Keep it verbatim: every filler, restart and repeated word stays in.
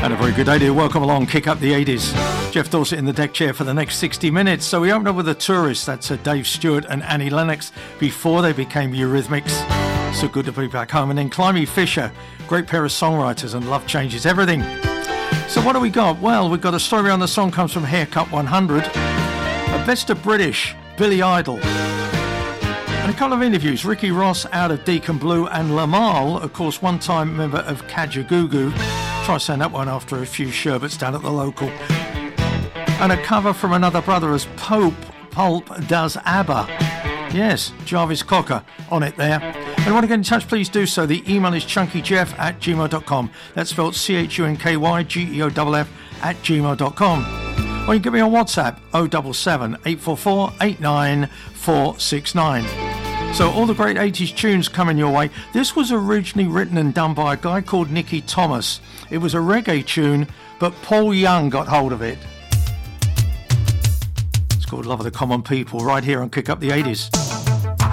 And a very good day to you. Welcome along, Kick Up the eighties. Jeff Dorset in the deck chair for the next sixty minutes. So we opened up with The Tourists. That's uh, Dave Stewart and Annie Lennox before they became Eurythmics. So good to be back home. And then Climby Fisher, great pair of songwriters, and Love Changes Everything. So what do we got? Well, we've got a story on the song comes from Haircut one hundred. A Best of British, Billy Idol. And a couple of interviews. Ricky Ross out of Deacon Blue, and Lamal, of course, one-time member of Kajagoogoo. Try saying that one after a few sherbets down at the local. And a cover from another brother as Pope Pulp does ABBA. Yes, Jarvis Cocker on it there. And if you want to get in touch, please do so. The email is chunkyjeff at gmail dot com. That's spelled C H U N K Y G E O F F at gmail dot com. Or you can get me on WhatsApp oh seven seven, eight four four, eight nine four six nine. So all the great eighties tunes coming your way. This was originally written and done by a guy called Nicky Thomas. It was a reggae tune, but Paul Young got hold of it. It's called Love of the Common People, right here on Kick Up the eighties.